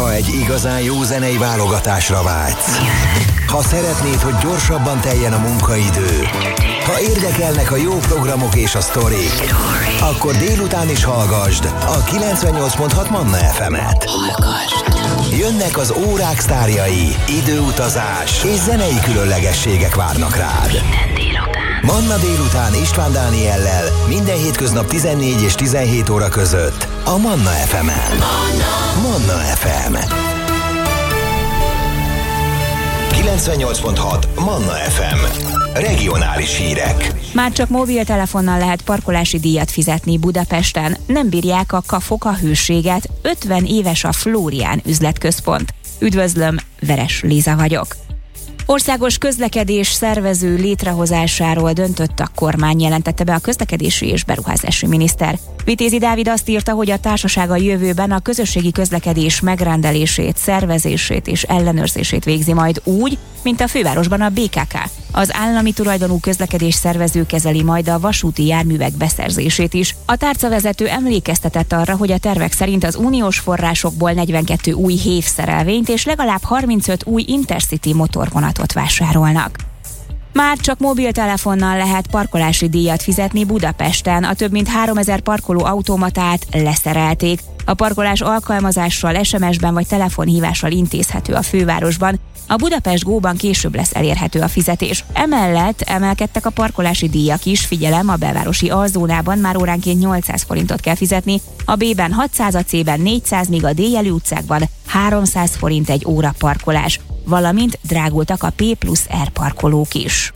Ha egy igazán jó zenei válogatásra vágysz, ha szeretnéd, hogy gyorsabban teljen a munkaidő, ha érdekelnek a jó programok és a sztorik, akkor délután is hallgasd a 98.6 Manna FM-et. Jönnek az órák sztárjai, időutazás és zenei különlegességek várnak rád. Manna délután István Dániellel minden hétköznap 14 és 17 óra között a Manna FM-en. Manna FM 98.6 Manna FM. Regionális hírek. Már csak mobiltelefonnal lehet parkolási díjat fizetni Budapesten. Nem bírják a kafok a hőséget. 50 éves a Flórián üzletközpont. Üdvözlöm, Veres Liza vagyok. Országos közlekedés szervező létrehozásáról döntött a kormány, jelentette be a közlekedési és beruházási miniszter. Vitézi Dávid azt írta, hogy a társaság a jövőben a közösségi közlekedés megrendelését, szervezését és ellenőrzését végzi majd úgy, mint a fővárosban a BKK. Az állami tulajdonú közlekedés szervező kezeli majd a vasúti járművek beszerzését is. A tárcavezető emlékeztetett arra, hogy a tervek szerint az uniós forrásokból 42 új hévszerelvényt és legalább 35 új Intercity motorvonatot vásárolnak. Már csak mobiltelefonnal lehet parkolási díjat fizetni Budapesten. A több mint 3000 parkoló automatát leszerelték. A parkolás alkalmazással, SMS-ben vagy telefonhívással intézhető a fővárosban. A Budapest Go-ban később lesz elérhető a fizetés. Emellett emelkedtek a parkolási díjak is, figyelem, a belvárosi A-zónában már óránként 800 forintot kell fizetni, a B-ben 600, a C-ben 400, míg a D-jelű utcákban 300 forint egy óra parkolás, valamint drágultak a P+R parkolók is.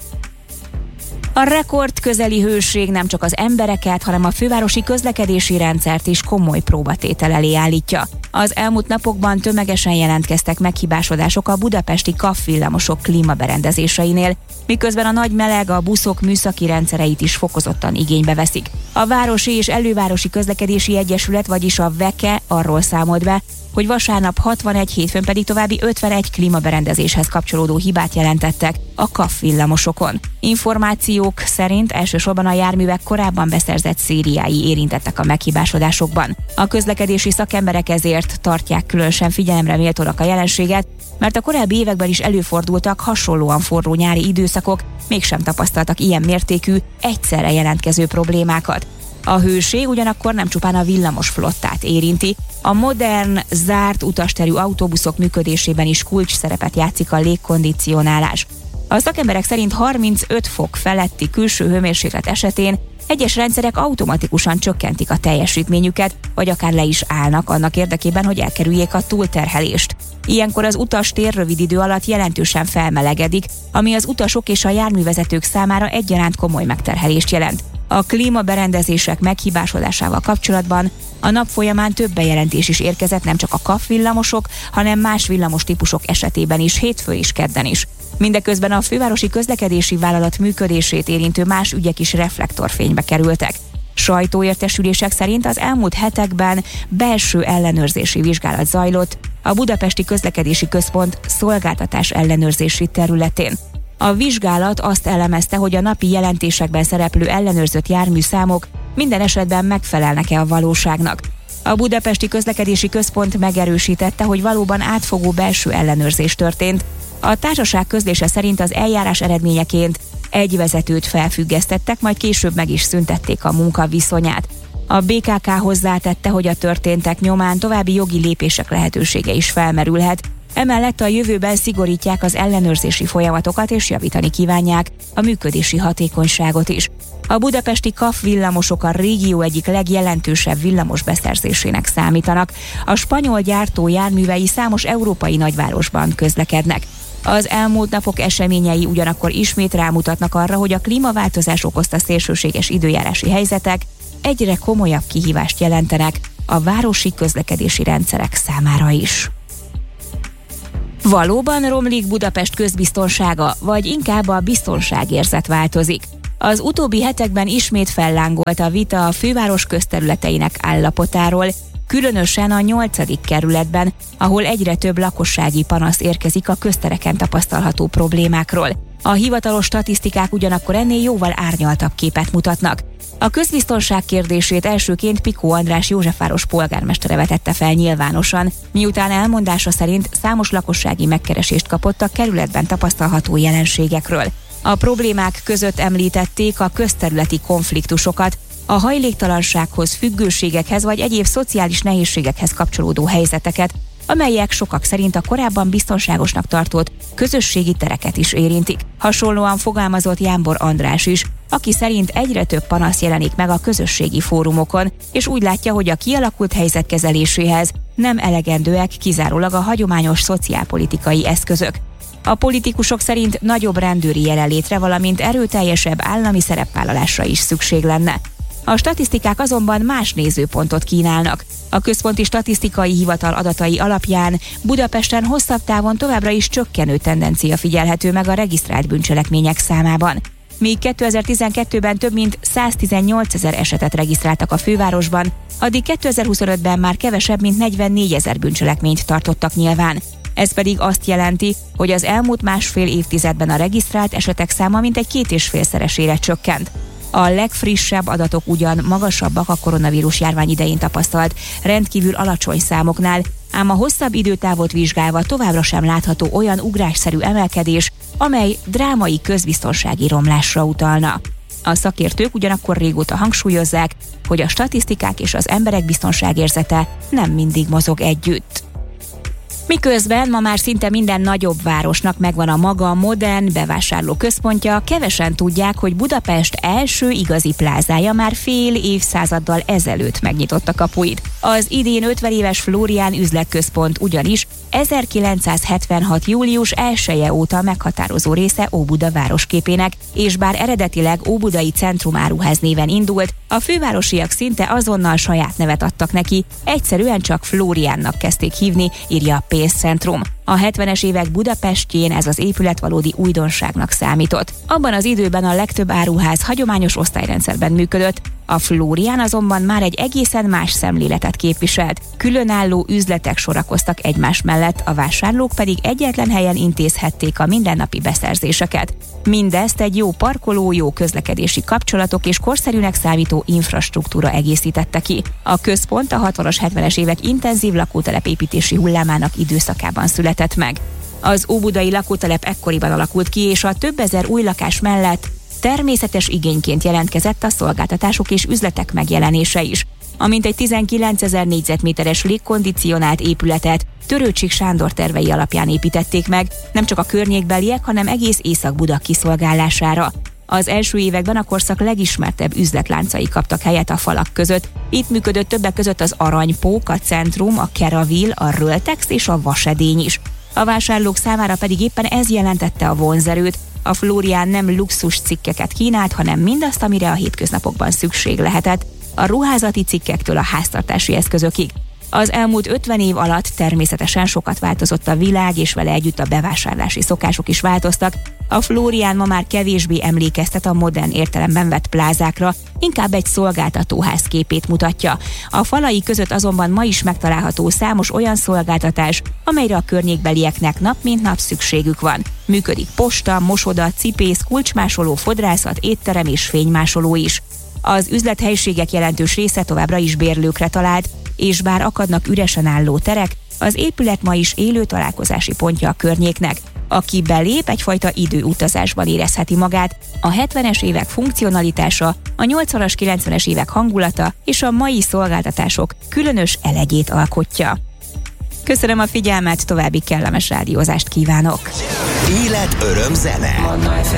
A rekord közeli hőség nem csak az embereket, hanem a fővárosi közlekedési rendszert is komoly próbatétel elé állítja. Az elmúlt napokban tömegesen jelentkeztek meghibásodások a budapesti KAF villamosok klímaberendezéseinél, miközben a nagy meleg a buszok műszaki rendszereit is fokozottan igénybe veszik. A Városi és Elővárosi Közlekedési Egyesület, vagyis a VEKE arról számolt be, hogy vasárnap 61, hétfőn pedig további 51 klímaberendezéshez kapcsolódó hibát jelentettek a KAF villamosokon. Információk szerint elsősorban a járművek korábban beszerzett szériái érintettek a meghibásodásokban. A közlekedési szakemberek ezért tartják különösen figyelemre méltónak a jelenséget, mert a korábbi években is előfordultak hasonlóan forró nyári időszakok, mégsem tapasztaltak ilyen mértékű, egyszerre jelentkező problémákat. A hőség ugyanakkor nem csupán a villamos flottát érinti, a modern, zárt utasterű autóbuszok működésében is kulcs szerepet játszik a légkondicionálás. A szakemberek szerint 35 fok feletti külső hőmérséklet esetén egyes rendszerek automatikusan csökkentik a teljesítményüket, vagy akár le is állnak annak érdekében, hogy elkerüljék a túlterhelést. Ilyenkor az utastér rövid idő alatt jelentősen felmelegedik, ami az utasok és a járművezetők számára egyaránt komoly megterhelést jelent. A klímaberendezések meghibásodásával kapcsolatban a nap folyamán több bejelentés is érkezett, nem csak a KAF villamosok, hanem más villamos típusok esetében is, hétfő és kedden is. Mindeközben a fővárosi közlekedési vállalat működését érintő más ügyek is reflektorfénybe kerültek. Sajtóértesülések szerint az elmúlt hetekben belső ellenőrzési vizsgálat zajlott a Budapesti Közlekedési Központ szolgáltatás ellenőrzési területén. A vizsgálat azt elemezte, hogy a napi jelentésekben szereplő ellenőrzött járműszámok minden esetben megfelelnek-e a valóságnak. A Budapesti Közlekedési Központ megerősítette, hogy valóban átfogó belső ellenőrzés történt. A társaság közlése szerint az eljárás eredményeként egy vezetőt felfüggesztettek, majd később meg is szüntették a munka viszonyát. A BKK hozzátette, hogy a történtek nyomán további jogi lépések lehetősége is felmerülhet. Emellett a jövőben szigorítják az ellenőrzési folyamatokat és javítani kívánják a működési hatékonyságot is. A budapesti KAF villamosok a régió egyik legjelentősebb villamos beszerzésének számítanak. A spanyol gyártó járművei számos európai nagyvárosban közlekednek. Az elmúlt napok eseményei ugyanakkor ismét rámutatnak arra, hogy a klímaváltozás okozta szélsőséges időjárási helyzetek egyre komolyabb kihívást jelentenek a városi közlekedési rendszerek számára is. Valóban romlik Budapest közbiztonsága, vagy inkább a biztonságérzet változik? Az utóbbi hetekben ismét fellángolt a vita a főváros közterületeinek állapotáról, különösen a 8. kerületben, ahol egyre több lakossági panasz érkezik a köztereken tapasztalható problémákról. A hivatalos statisztikák ugyanakkor ennél jóval árnyaltabb képet mutatnak. A közbiztonság kérdését elsőként Picó András Józsefváros polgármestere vetette fel nyilvánosan, miután elmondása szerint számos lakossági megkeresést kapott a kerületben tapasztalható jelenségekről. A problémák között említették a közterületi konfliktusokat, a hajléktalansághoz, függőségekhez vagy egyéb szociális nehézségekhez kapcsolódó helyzeteket, amelyek sokak szerint a korábban biztonságosnak tartott közösségi tereket is érintik. Hasonlóan fogalmazott Jámbor András is, aki szerint egyre több panasz jelenik meg a közösségi fórumokon, és úgy látja, hogy a kialakult helyzet kezeléséhez nem elegendőek kizárólag a hagyományos szociálpolitikai eszközök. A politikusok szerint nagyobb rendőri jelenlétre, valamint erőteljesebb állami szerepvállalásra is szükség lenne. A statisztikák azonban más nézőpontot kínálnak. A Központi Statisztikai Hivatal adatai alapján Budapesten hosszabb távon továbbra is csökkenő tendencia figyelhető meg a regisztrált bűncselekmények számában. Míg 2012-ben több mint 118 000 esetet regisztráltak a fővárosban, addig 2025-ben már kevesebb, mint 44 000 bűncselekményt tartottak nyilván. Ez pedig azt jelenti, hogy az elmúlt másfél évtizedben a regisztrált esetek száma mintegy 2,5-szeresére csökkent. A legfrissebb adatok ugyan magasabbak a koronavírus járvány idején tapasztalt rendkívül alacsony számoknál, ám a hosszabb időtávot vizsgálva továbbra sem látható olyan ugrásszerű emelkedés, amely drámai közbiztonsági romlásra utalna. A szakértők ugyanakkor régóta hangsúlyozzák, hogy a statisztikák és az emberek biztonságérzete nem mindig mozog együtt. Miközben ma már szinte minden nagyobb városnak megvan a maga modern bevásárlóközpontja, kevesen tudják, hogy Budapest első igazi plázája már fél évszázaddal ezelőtt megnyitotta kapuit. Az idén 50 éves Flórián üzletközpont ugyanis 1976. július 1-e óta meghatározó része Óbuda városképének, és bár eredetileg Óbudai Centrum Áruház néven indult, a fővárosiak szinte azonnal saját nevet adtak neki, egyszerűen csak Flóriánnak kezdték hívni, írja a Pénzcentrum. A 70-es évek Budapestjén ez az épület valódi újdonságnak számított. Abban az időben a legtöbb áruház hagyományos osztályrendszerben működött, a Flórián azonban már egy egészen más szemléletet képviselt. Különálló üzletek sorakoztak egymás mellett, a vásárlók pedig egyetlen helyen intézhették a mindennapi beszerzéseket. Mindezt egy jó parkoló, jó közlekedési kapcsolatok és korszerűnek számító infrastruktúra egészítette ki. A központ a 60-as, 70-es évek intenzív lakótelepépítési hullámának időszakában született meg. Az óbudai lakótelep ekkoriban alakult ki, és a több ezer új lakás mellett természetes igényként jelentkezett a szolgáltatások és üzletek megjelenése is. A mintegy 19 000 négyzetméteres légkondicionált épületet Törőcsik Sándor tervei alapján építették meg, nem csak a környékbeliek, hanem egész Észak-Buda kiszolgálására. Az első években a korszak legismertebb üzletláncai kaptak helyet a falak között. Itt működött többek között az Aranypók, a Centrum, a Keravil, a Röltex és a Vasedény is. A vásárlók számára pedig éppen ez jelentette a vonzerőt. A Flórián nem luxus cikkeket kínált, hanem mindazt, amire a hétköznapokban szükség lehetett, a ruházati cikkektől a háztartási eszközökig. Az elmúlt 50 év alatt természetesen sokat változott a világ, és vele együtt a bevásárlási szokások is változtak. A Flórián ma már kevésbé emlékeztet a modern értelemben vett plázákra, inkább egy szolgáltatóház képét mutatja. A falai között azonban ma is megtalálható számos olyan szolgáltatás, amelyre a környékbelieknek nap mint nap szükségük van. Működik posta, mosoda, cipész, kulcsmásoló, fodrászat, étterem és fénymásoló is. Az üzlethelyiségek jelentős része továbbra is bérlőkre talált, és bár akadnak üresen álló terek, az épület ma is élő találkozási pontja a környéknek. Aki belép, egyfajta időutazásban érezheti magát, a 70-es évek funkcionalitása, a 80-as, 90-es évek hangulata és a mai szolgáltatások különös elegyét alkotja. Köszönöm a figyelmet, további kellemes rádiózást kívánok! Élet, öröm, zene!